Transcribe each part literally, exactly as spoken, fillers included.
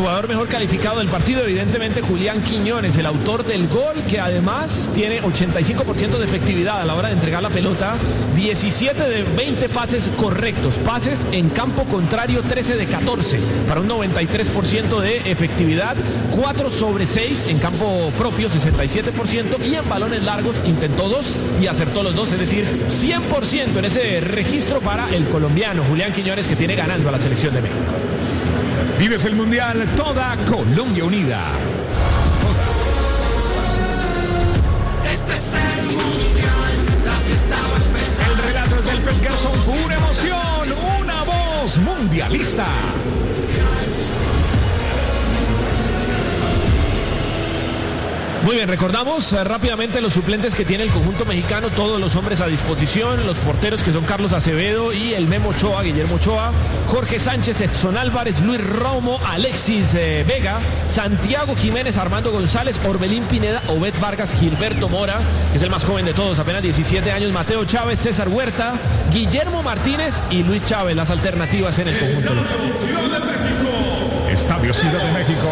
jugador mejor calificado del partido, evidentemente Julián Quiñones, el autor del gol, que además tiene ochenta y cinco por ciento de efectividad a la hora de entregar la pelota, diecisiete de veinte pases correctos, pases en campo contrario trece de catorce, para un noventa y tres por ciento de efectividad, cuatro sobre seis en campo propio, sesenta y siete por ciento, y en balones largos intentó dos y acertó los dos, es decir, cien por ciento en ese registro para el colombiano Julián Quiñones, que tiene ganando a la selección de México. Vives el Mundial, toda Colombia unida. Este es el Mundial, la fiesta va a empezar. El relato es del Pep Garzón, pura emoción, una voz mundialista. Muy bien, recordamos eh, rápidamente los suplentes que tiene el conjunto mexicano, todos los hombres a disposición, los porteros que son Carlos Acevedo y el Memo Ochoa, Guillermo Ochoa, Jorge Sánchez, Edson Álvarez, Luis Romo, Alexis eh, Vega, Santiago Jiménez, Armando González, Orbelín Pineda, Obed Vargas, Gilberto Mora, que es el más joven de todos, apenas diecisiete años, Mateo Chávez, César Huerta, Guillermo Martínez y Luis Chávez, las alternativas en el conjunto local. Estadio Ciudad de México.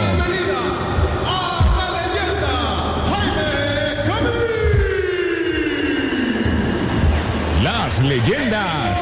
Las leyendas.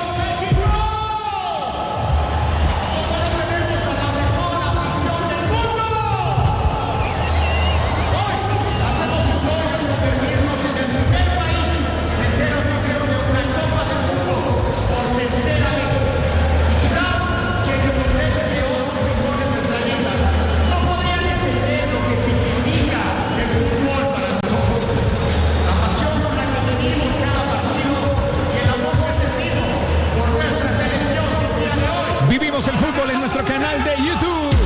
Vivimos el fútbol en nuestro canal de YouTube.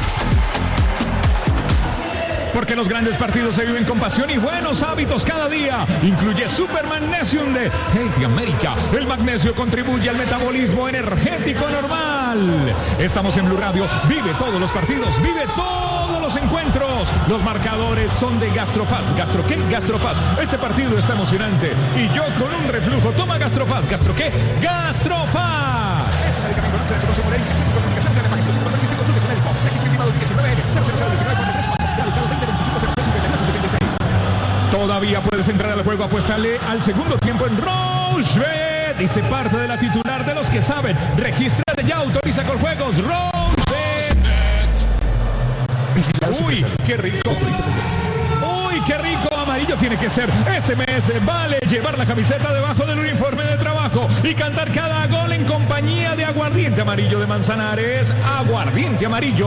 Porque los grandes partidos se viven con pasión y buenos hábitos cada día. Incluye Super Magnesium de Healthy America. El magnesio contribuye al metabolismo energético normal. Estamos en Blue Radio. Vive todos los partidos. Vive todos los encuentros. Los marcadores son de Gastrofast. ¿Gastro qué? Gastrofast. Este partido está emocionante. Y yo con un reflujo. Toma Gastrofast. ¿Gastro qué? Gastrofast. Todavía puedes entrar al juego, apuéstale al segundo tiempo en Rochebet y sé parte de la titular de los que saben. Regístrate ya, autoriza con juegos. Rochebet. Uy, qué rico. Uy, qué rico. Amarillo tiene que ser. Este mes vale llevar la camiseta debajo del uniforme de trabajo y cantar cada gol en compañía de Aguardiente Amarillo de Manzanares. Aguardiente Amarillo.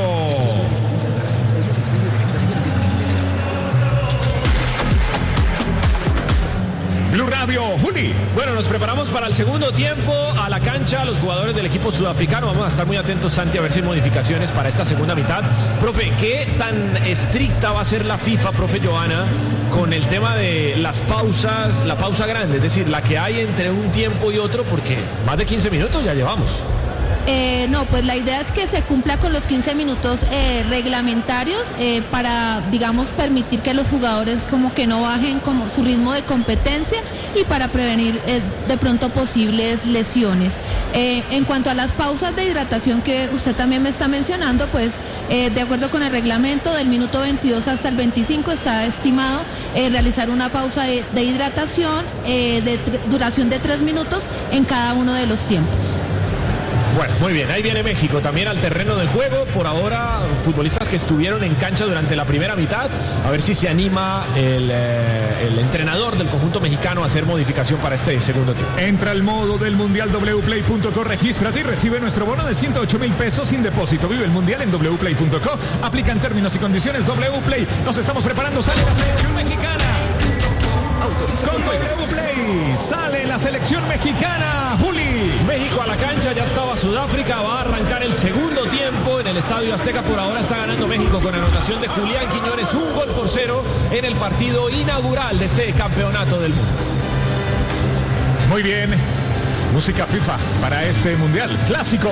Blue Radio, Juli. Bueno, nos preparamos para el segundo tiempo. A la cancha, los jugadores del equipo sudafricano. Vamos a estar muy atentos, Santi, a ver si hay modificaciones para esta segunda mitad. Profe, ¿qué tan estricta va a ser la FIFA, profe Johanna, con el tema de las pausas, la pausa grande? Es decir, la que hay entre un tiempo y otro, porque más de quince minutos ya llevamos. Eh, no, pues la idea es que se cumpla con los quince minutos eh, reglamentarios eh, para, digamos, permitir que los jugadores como que no bajen como su ritmo de competencia y para prevenir eh, de pronto posibles lesiones. Eh, en cuanto a las pausas de hidratación que usted también me está mencionando, pues eh, de acuerdo con el reglamento del minuto veintidós hasta el veinticinco está estimado eh, realizar una pausa de, de hidratación eh, de duración de tres minutos en cada uno de los tiempos. Bueno, muy bien, ahí viene México también al terreno del juego. Por ahora, futbolistas que estuvieron en cancha durante la primera mitad. A ver si se anima el, eh, el entrenador del conjunto mexicano a hacer modificación para este segundo tiempo. Entra al modo del Mundial w play punto co, regístrate y recibe nuestro bono de ciento ocho mil pesos sin depósito. Vive el Mundial en w play punto co. Aplican términos y condiciones. W Play. Nos estamos preparando. Sale la selección mexicana. Con W Play sale la selección mexicana. Juli. México a la cancha, ya estaba Sudáfrica, va a arrancar el segundo tiempo en el Estadio Azteca. Por ahora está ganando México con anotación de Julián Quiñones, un gol por cero en el partido inaugural de este campeonato del mundo. Muy bien, música FIFA para este mundial clásico.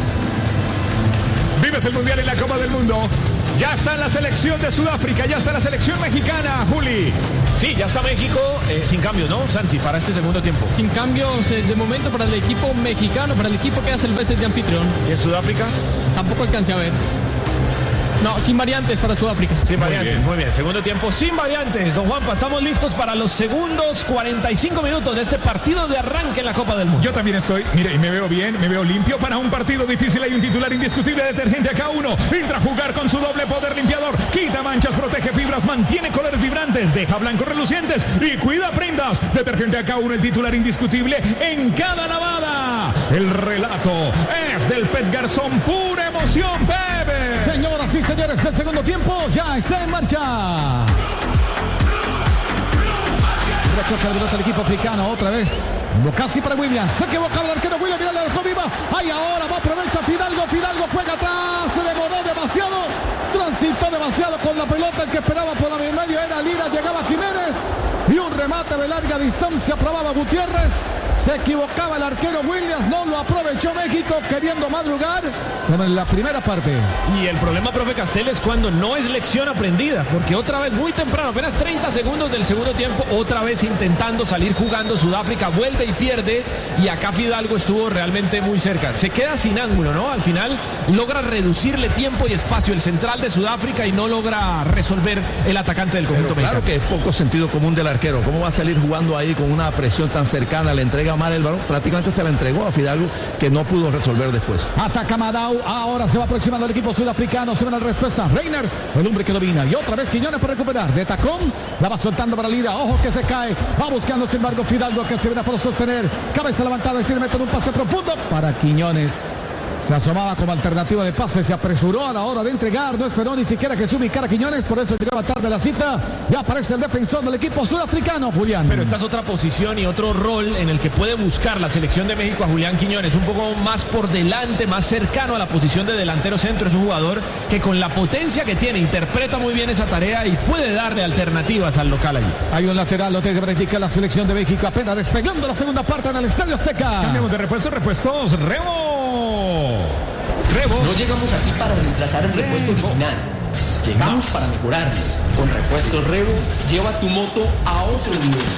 Vives el mundial en la Copa del Mundo. Ya está la selección de Sudáfrica, ya está la selección mexicana, Juli. Sí, ya está México, eh, sin cambios, ¿no, Santi, para este segundo tiempo? Sin cambios eh, de momento para el equipo mexicano, para el equipo que hace el veces de anfitrión. ¿Y en Sudáfrica? Tampoco alcancé a ver. No, sin variantes para Sudáfrica. Sin variantes, bien. muy bien. Segundo tiempo sin variantes. Don Juanpa, estamos listos para los segundos cuarenta y cinco minutos de este partido de arranque en la Copa del Mundo. Yo también estoy, mire, y me veo bien, me veo limpio. Para un partido difícil hay un titular indiscutible, detergente A K uno. Entra a jugar con su doble poder limpiador. Quita manchas, protege fibras, mantiene colores vibrantes, deja blancos relucientes y cuida prendas. Detergente A K uno, el titular indiscutible en cada lavada. El relato es del Pet Garzón, pura emoción, Pepe. Señoras y señores, el segundo tiempo ya está en marcha. Rechoca el pelota del equipo africano otra vez. Casi para Williams. Se equivoca el arquero Williams. Mira, la dejó viva. Ahí ahora va, aprovecha Fidalgo. Fidalgo juega atrás. Se demoró demasiado. Transitó demasiado con la pelota. El que esperaba por la medio era Lira. Llegaba Jiménez. Y un remate de larga distancia. Probaba Gutiérrez. Se equivocaba el arquero Williams. No lo aprovechó México, queriendo madrugar como en la primera parte. Y el problema, profe Castel, es cuando no es lección aprendida, porque otra vez muy temprano, apenas treinta segundos del segundo tiempo, otra vez intentando salir jugando, Sudáfrica vuelve y pierde, y acá Fidalgo estuvo realmente muy cerca. Se queda sin ángulo, ¿no? Al final logra reducirle tiempo y espacio el central de Sudáfrica y no logra resolver el atacante del conjunto Pero claro mexicano. que es poco sentido común del arquero. ¿Cómo va a salir jugando ahí con una presión tan cercana? Le entrega mal el balón, prácticamente se la entregó a Fidalgo, que no pudo resolver después. Ataca Madau, ahora se va aproximando el equipo sudafricano, se ve la respuesta. Reiners, el hombre que domina, y otra vez Quiñones para recuperar, de tacón, la va soltando para Lira, ojo que se cae, va buscando sin embargo Fidalgo, que se viene por sostener, cabeza levantada, estira, mete en un pase profundo para Quiñones. Se asomaba como alternativa de pase, se apresuró a la hora de entregar, no esperó ni siquiera que se ubicara Quiñones, por eso llegaba tarde la cita. Ya aparece el defensor del equipo sudafricano, Julián. Pero esta es otra posición y otro rol en el que puede buscar la selección de México a Julián Quiñones, un poco más por delante, más cercano a la posición de delantero centro. Es un jugador que con la potencia que tiene, interpreta muy bien esa tarea y puede darle alternativas al local allí. Hay un lateral, lo tiene que practicar la selección de México, apenas despegando la segunda parte en el Estadio Azteca. Cambiamos de repuesto, repuestos, Remo. Rebo. No llegamos aquí para reemplazar el repuesto original. Llegamos para mejorarlo. Con Repuestos Rebo, lleva tu moto a otro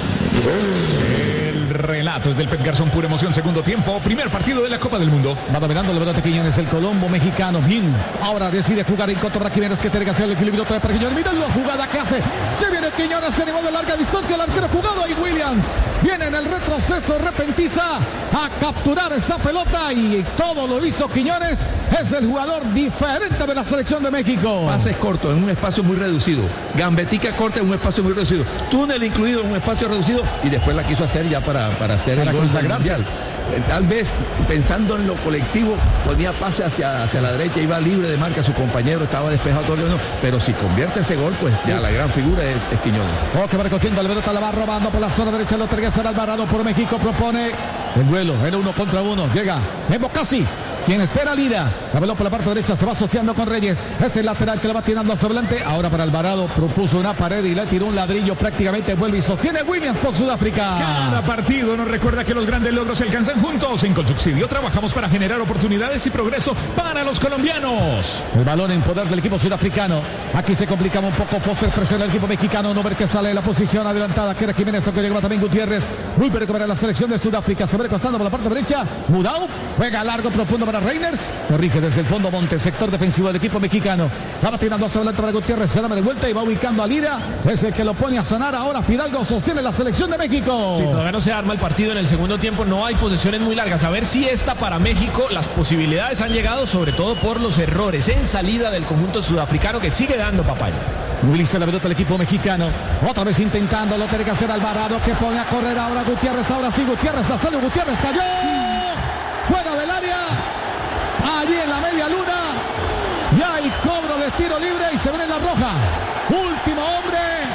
nivel. El relato es del Pet Garzón, pura emoción, segundo tiempo, primer partido de la Copa del Mundo. Va dominando el pelota Quiñones, el Colombo mexicano. Bien, ahora decide jugar en contra para Quiñones, que tiene que hacer el equilibrio para Quiñones. Miren la jugada que hace. Se viene Quiñones, se animó de larga distancia. El arquero jugado y Williams viene en el retroceso, repentiza a capturar esa pelota y todo lo hizo Quiñones. Es el jugador diferente de la selección de México. Pases cortos en un espacio muy reducido. Gambetica corta en un espacio muy reducido. Túnel incluido en un espacio reducido y después la quiso hacer ya para, para hacer Para el gol consagrarse. mundial. Eh, Tal vez pensando en lo colectivo, ponía pase hacia, hacia la derecha, iba libre de marca, su compañero estaba despejado todo el mundo, pero si convierte ese gol, pues ya la gran figura es, es Quiñones. Oh, que va recogiendo la pelota, la va robando por la zona derecha, lo entrega a Alvarado por México, propone el duelo, el uno contra uno, llega Memo Casi, quien espera a Lira, la pelota por la parte derecha, se va asociando con Reyes, es el lateral que la va tirando hacia adelante, ahora para Alvarado, propuso una pared y le tiró un ladrillo, prácticamente vuelve y sostiene Williams por Sudáfrica. Cada partido nos recuerda que los grandes logros se alcanzan juntos. En Colsubsidio trabajamos para generar oportunidades y progreso para los colombianos. El balón en poder del equipo sudafricano. Aquí se complicaba un poco. Foster presiona el equipo mexicano. No ver que sale de la posición adelantada. Que era Jiménez, aunque llegaba también Gutiérrez. Muy recupera la selección de Sudáfrica. Se va recostando por la parte derecha. Mudau juega largo, profundo para Reiners. Corrige desde el fondo Monte, sector defensivo del equipo mexicano. La va tirando hacia adelante para Gutiérrez. Se da de vuelta y va ubicando a Lira. Es el que lo pone a sonar. Ahora Fidalgo sostiene la selección de México. Sí, todavía no se arma el partido en el segundo tiempo, no hay posesiones muy largas. A ver si esta para México, las posibilidades han llegado sobre todo por los errores en salida del conjunto sudafricano que sigue dando papaya. Moviliza la pelota el equipo mexicano. Otra vez intentando, lo tiene que hacer Alvarado, que pone a correr ahora Gutiérrez. Ahora sí, Gutiérrez, a Salud, Gutiérrez cayó. Fuera del área. Allí en la media luna. Ya hay cobro de tiro libre y se viene la roja. Último hombre.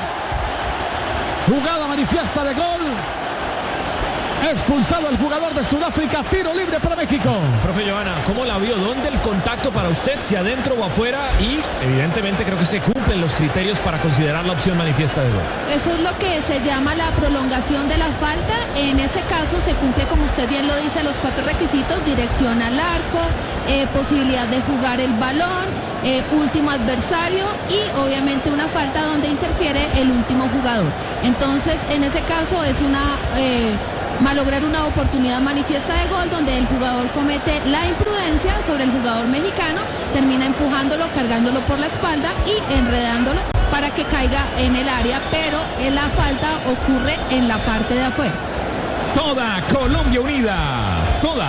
Jugada manifiesta de gol. Expulsado el jugador de Sudáfrica, tiro libre para México. Profe Johanna, ¿cómo la vio? ¿Dónde el contacto para usted? ¿Si adentro o afuera? Y evidentemente creo que se cumplen los criterios para considerar la opción manifiesta de gol. Eso es lo que se llama la prolongación de la falta. En ese caso se cumple, como usted bien lo dice, los cuatro requisitos: dirección al arco, eh, posibilidad de jugar el balón, eh, último adversario y obviamente una falta donde interfiere el último jugador. Entonces, en ese caso es una... Eh, malograr una oportunidad manifiesta de gol donde el jugador comete la imprudencia sobre el jugador mexicano, termina empujándolo, cargándolo por la espalda y enredándolo para que caiga en el área, pero en la falta ocurre en la parte de afuera. Toda Colombia unida, toda.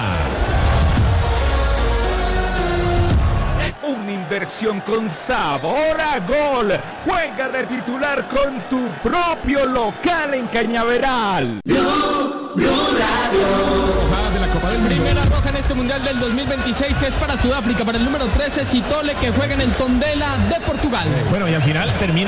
Una inversión con sabor a gol. Juega de titular con tu propio local en Cañaveral. Blue, Blue Radio. De la Copa del Primera roja en este Mundial del dos mil veintiséis es para Sudáfrica, para el número trece, Citole, que juega en el Tondela de Portugal. Bueno, y al final termina